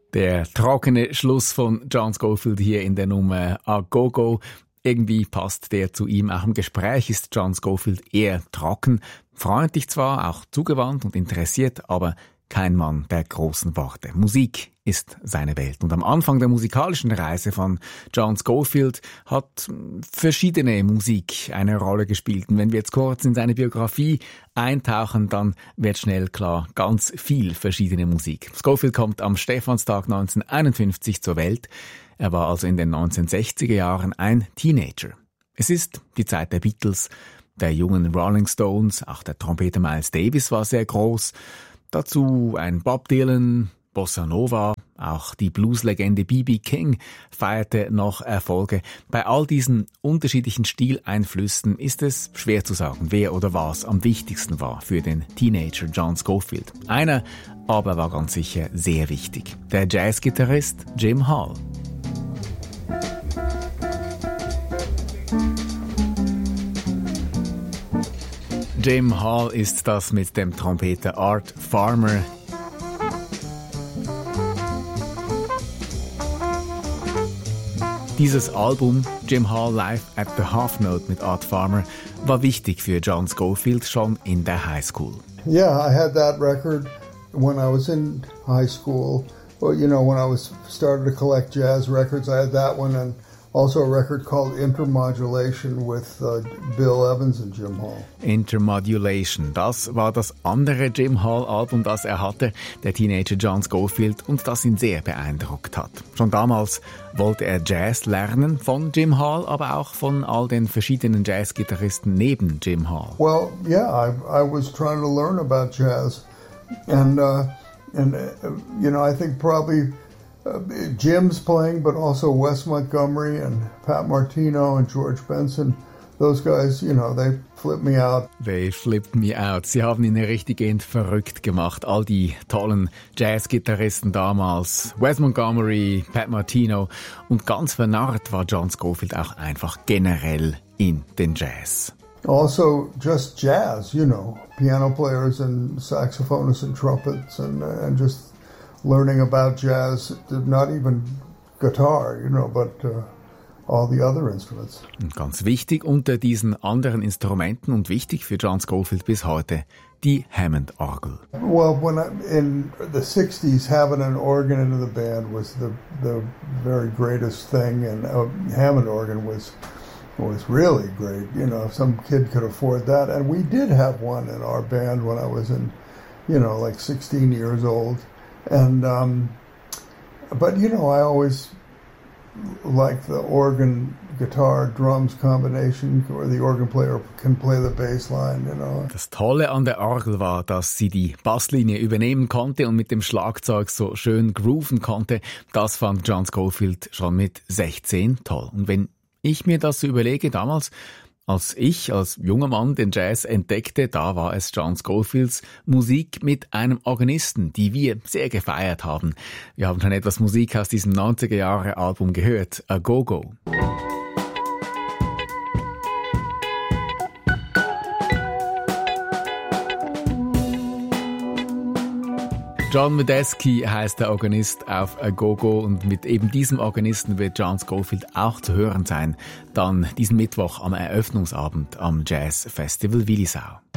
Der trockene Schluss von John Scofield hier in der Nummer A Go-Go. Irgendwie passt der zu ihm. Auch im Gespräch ist John Scofield eher trocken. Freundlich zwar, auch zugewandt und interessiert, aber kein Mann der großen Worte. Musik ist seine Welt. Und am Anfang der musikalischen Reise von John Scofield hat verschiedene Musik eine Rolle gespielt. Und wenn wir jetzt kurz in seine Biografie eintauchen, dann wird schnell klar, ganz viel verschiedene Musik. Scofield kommt am Stephanstag 1951 zur Welt. Er war also in den 1960er Jahren ein Teenager. Es ist die Zeit der Beatles, der jungen Rolling Stones, auch der Trompeter Miles Davis war sehr groß. Dazu ein Bob Dylan, Bossa Nova, auch die Blueslegende B.B. King feierte noch Erfolge. Bei all diesen unterschiedlichen Stileinflüssen ist es schwer zu sagen, wer oder was am wichtigsten war für den Teenager John Scofield. Einer aber war ganz sicher sehr wichtig, der Jazzgitarrist Jim Hall. Jim Hall ist das mit dem Trompeter Art Farmer. Dieses Album, Jim Hall Live at the Half Note mit Art Farmer, war wichtig für John Scofield schon in der High School. Yeah, I had that record when I was in high school. Well, you know, when I started to collect jazz records, I had that one and also a record called Intermodulation with Bill Evans and Jim Hall. Intermodulation, das war das andere Jim Hall-Album, das er hatte, der Teenager John Scofield, und das ihn sehr beeindruckt hat. Schon damals wollte er Jazz lernen von Jim Hall, aber auch von all den verschiedenen Jazzgitarristen neben Jim Hall. Well, yeah, I was trying to learn about jazz, and you know, I think probably Jim's playing, but also Wes Montgomery and Pat Martino and George Benson. Those guys, you know, they flipped me out. They flipped me out. Sie haben ihn richtiggehend verrückt gemacht. All die tollen Jazzgitarristen damals. Wes Montgomery, Pat Martino. Und ganz vernarrt war John Scofield auch einfach generell in den Jazz. Also just jazz, you know, piano players and saxophonists and trumpets and just learning about jazz, not even guitar, you know, but all the other instruments. Und ganz wichtig unter diesen anderen Instrumenten und wichtig für John Scofield bis heute, die Hammond-Orgel. Well, in the 60s, having an organ in the band was the very greatest thing, and a Hammond organ was really great. You know, if some kid could afford that, and we did have one in our band when I was in, you know, like 16 years old. And, but you know, I always liked the organ, guitar, drums combination, where the organ player can play the bass line, you know. Das Tolle an der Orgel war, dass sie die Basslinie übernehmen konnte und mit dem Schlagzeug so schön grooven konnte. Das fand John Scofield schon mit 16 toll. Und wenn ich mir das so überlege, damals, als ich als junger Mann den Jazz entdeckte, da war es John Scofields Musik mit einem Organisten, die wir sehr gefeiert haben. Wir haben schon etwas Musik aus diesem 90er-Jahre-Album gehört, A Go-Go. John Medeski heißt der Organist auf A Go-Go, und mit eben diesem Organisten wird John Scofield auch zu hören sein, dann diesen Mittwoch am Eröffnungsabend am Jazz Festival Willisau.